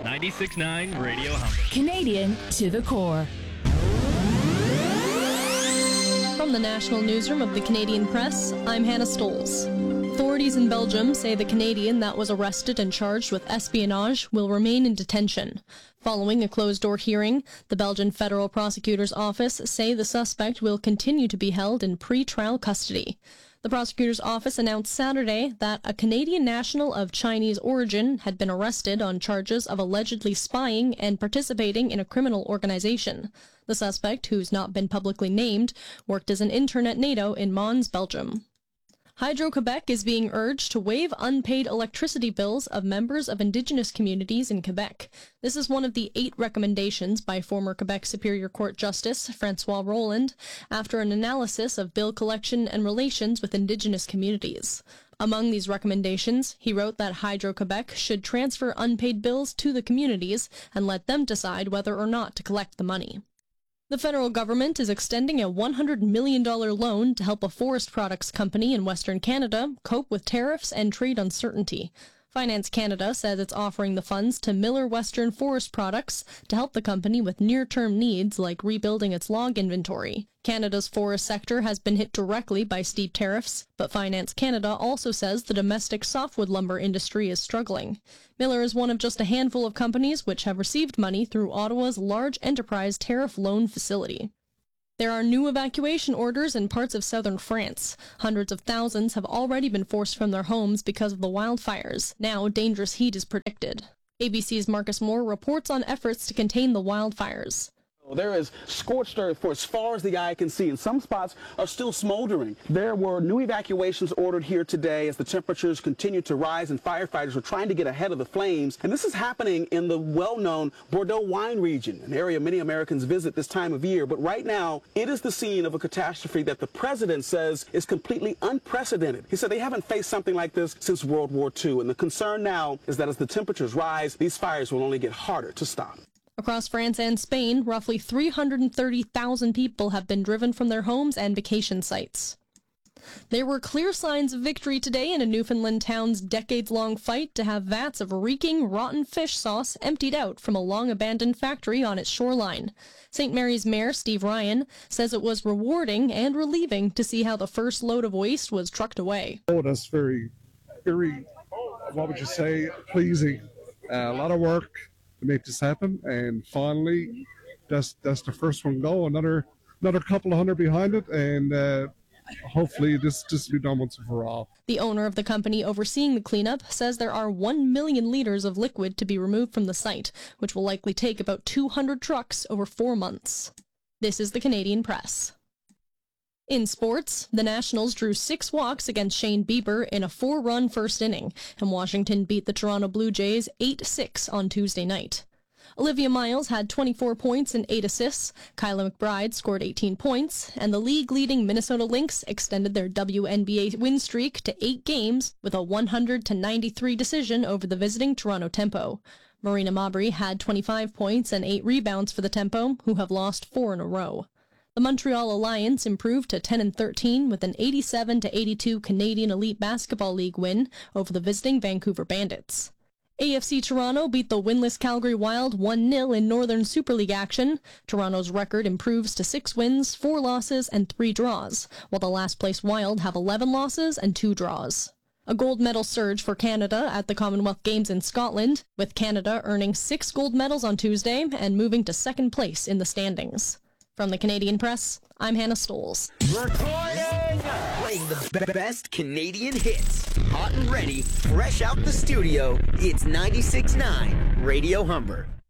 96.9 Radio Humber. Canadian to the core. From the National Newsroom of the Canadian Press, I'm Hannah Stoles. Authorities in Belgium say the Canadian that was arrested and charged with espionage will remain in detention. Following a closed-door hearing, the Belgian Federal Prosecutor's Office say the suspect will continue to be held in pre-trial custody. The prosecutor's office announced Saturday that a Canadian national of Chinese origin had been arrested on charges of allegedly spying and participating in a criminal organization. The suspect, who's not been publicly named, worked as an intern at NATO in Mons, Belgium. Hydro-Quebec is being urged to waive unpaid electricity bills of members of Indigenous communities in Quebec. This is one of the 8 recommendations by former Quebec Superior Court Justice François Roland after an analysis of bill collection and relations with Indigenous communities. Among these recommendations, he wrote that Hydro-Quebec should transfer unpaid bills to the communities and let them decide whether or not to collect the money. The federal government is extending a $100 million loan to help a forest products company in Western Canada cope with tariffs and trade uncertainty. Finance Canada says it's offering the funds to Miller Western Forest Products to help the company with near-term needs like rebuilding its log inventory. Canada's forest sector has been hit directly by steep tariffs, but Finance Canada also says the domestic softwood lumber industry is struggling. Miller is one of just a handful of companies which have received money through Ottawa's Large Enterprise Tariff Loan Facility. There are new evacuation orders in parts of southern France. Hundreds of thousands have already been forced from their homes because of the wildfires. Now, dangerous heat is predicted. ABC's Marcus Moore reports on efforts to contain the wildfires. There is scorched earth for as far as the eye can see, and some spots are still smoldering. There were new evacuations ordered here today as the temperatures continue to rise and firefighters are trying to get ahead of the flames. And this is happening in the well-known Bordeaux wine region, an area many Americans visit this time of year. But right now, it is the scene of a catastrophe that the president says is completely unprecedented. He said they haven't faced something like this since World War II. And the concern now is that as the temperatures rise, these fires will only get harder to stop. Across France and Spain, roughly 330,000 people have been driven from their homes and vacation sites. There were clear signs of victory today in a Newfoundland town's decades-long fight to have vats of reeking, rotten fish sauce emptied out from a long-abandoned factory on its shoreline. St. Mary's Mayor Steve Ryan says it was rewarding and relieving to see how the first load of waste was trucked away. Oh, that's very, what would you say, pleasing. A lot of work to make this happen, and finally that's the first one go. Another couple of hundred behind it, and hopefully this will be done once and for all. The owner of the company overseeing the cleanup says there are 1 million liters of liquid to be removed from the site, which will likely take about 200 trucks over 4 months. This is the Canadian Press. In sports, the Nationals drew 6 walks against Shane Bieber in a 4-run first inning, and Washington beat the Toronto Blue Jays 8-6 on Tuesday night. Olivia Miles had 24 points and 8 assists, Kyla McBride scored 18 points, and the league-leading Minnesota Lynx extended their WNBA win streak to 8 games with a 100-93 decision over the visiting Toronto Tempo. Marina Mabrey had 25 points and 8 rebounds for the Tempo, who have lost 4 in a row. The Montreal Alliance improved to 10-13 with an 87-82 Canadian Elite Basketball League win over the visiting Vancouver Bandits. AFC Toronto beat the winless Calgary Wild 1-0 in Northern Super League action. Toronto's record improves to 6 wins, 4 losses, and 3 draws, while the last-place Wild have 11 losses and 2 draws. A gold medal surge for Canada at the Commonwealth Games in Scotland, with Canada earning 6 gold medals on Tuesday and moving to second place in the standings. From the Canadian Press, I'm Hannah Stoles. Recording! Playing the best Canadian hits. Hot and ready, fresh out the studio, it's 96.9 Radio Humber.